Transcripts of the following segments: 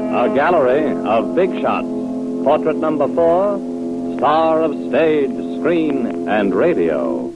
A gallery of big shots. Portrait number 4, star of stage, screen, and radio.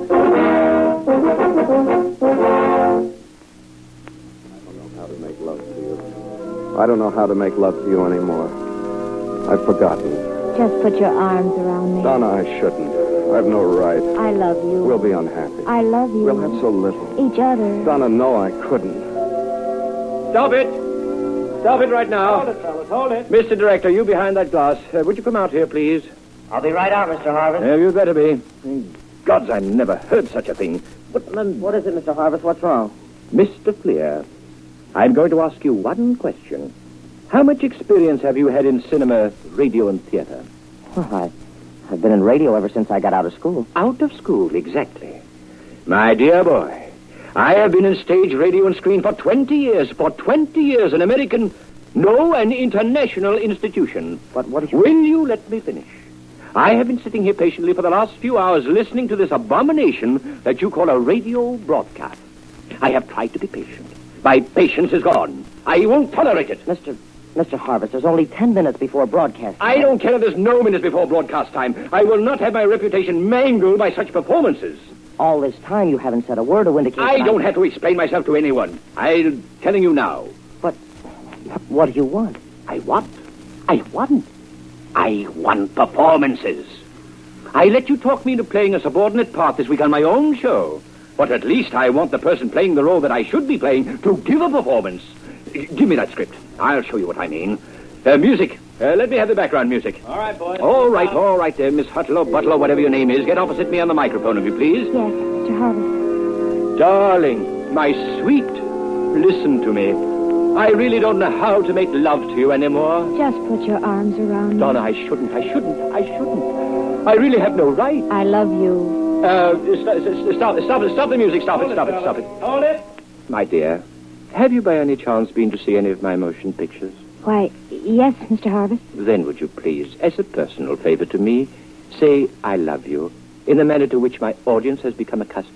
I don't know how to make love to you anymore. I've forgotten. Just put your arms around me. Donna, I shouldn't. I've no right. I love you. We'll be unhappy. I love you. We'll have so little. Each other. Donna, no, I couldn't. Stop it! Stop it right now. Hold it, fellas, hold it. Mr. Director, you behind that glass. Would you come out here, please? I'll be right out, Mr. Harvest. You'd better be. Gods, I never heard such a thing. What is it, Mr. Harvest? What's wrong? Mr. Fleer, I'm going to ask you one question. How much experience have you had in cinema, radio, and theater? Well, I've been in radio ever since I got out of school. Out of school, exactly. My dear boy, I have been in stage, radio, and screen for 20 years. For 20 years, an American, no, an international institution. But what is your... Will you let me finish? I have been sitting here patiently for the last few hours listening to this abomination that you call a radio broadcast. I have tried to be patient. My patience is gone. I won't tolerate it. Mr. Harvest, there's only 10 minutes before broadcast time. I don't care if there's no minutes before broadcast time. I will not have my reputation mangled by such performances. All this time you haven't said a word to indicate... I don't have to explain myself to anyone. I'm telling you now. But what do you want? I want performances. I let you talk me into playing a subordinate part this week on my own show. But at least I want the person playing the role that I should be playing to give a performance. Give me that script. I'll show you what I mean. Music. Let me have the background music. All right, boys. All right there, Miss Hutlow, Butlow, whatever your name is. Get opposite me on the microphone, if you please. Yes, Mr. Harvest. Darling, my sweet, listen to me. I really don't know how to make love to you anymore. Just put your arms around me. Donna, I shouldn't. I really have no right. I love you. Stop the music. Stop it. Hold it. My dear, have you by any chance been to see any of my motion pictures? Why, yes, Mr. Harvest. Then would you please, as a personal favor to me, say I love you in the manner to which my audience has become accustomed?